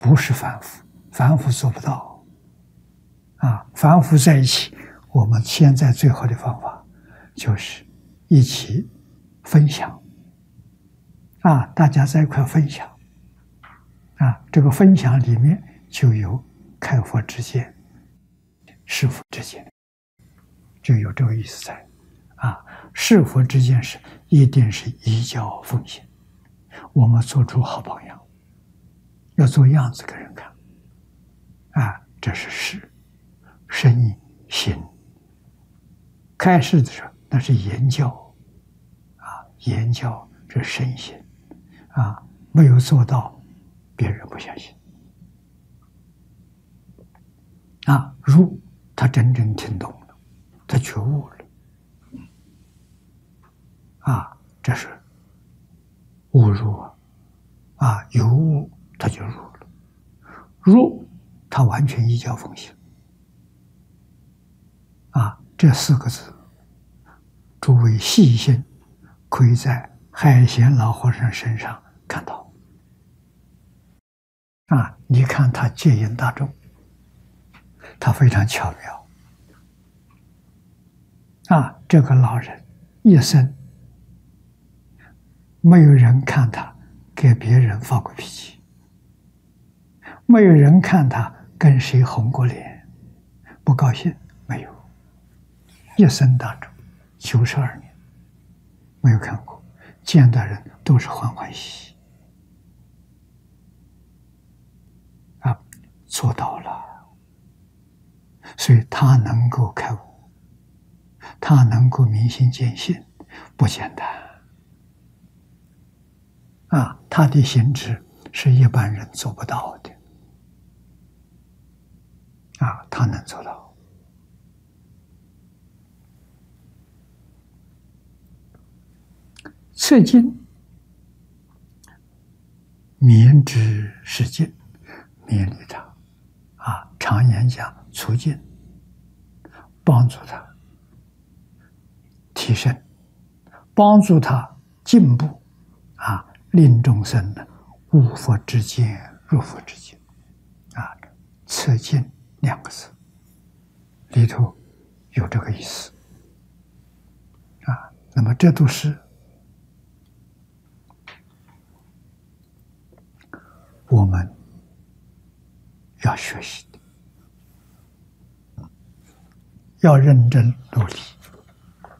不是凡夫，凡夫做不到啊！凡夫在一起，我们现在最好的方法就是一起分享啊，大家在一块分享啊，这个分享里面就有开佛之见、是佛之见，就有这个意思在啊。是佛之见是一定是依教奉行，我们做出好榜样，要做样子给人看啊，这是事。身行开示的时候，那是言教啊，言教这身行啊，没有做到，别人不相信啊。如他真正听懂了，他觉悟了啊，这是悟入啊，有悟他就入了，入他完全依教奉行啊。这四个字，诸位细心可以在海贤老和尚身上看到啊。你看他戒引大众，他非常巧妙啊。这个老人一生没有人看他给别人发过脾气，没有人看他跟谁红过脸，不高兴，没有。一生当中92年没有看过，见到人都是欢欢喜喜啊，做到了。所以他能够开悟，他能够明心见性，不简单啊！他的行止是一般人做不到的啊，他能做到。测尽绵之是尽，勉励他啊，常言讲促进，帮助他提升，帮助他进步啊，令众生呢悟佛之见，入佛之境啊。测尽两个字里头有这个意思啊。那么这都是我们要学习的，要认真努力。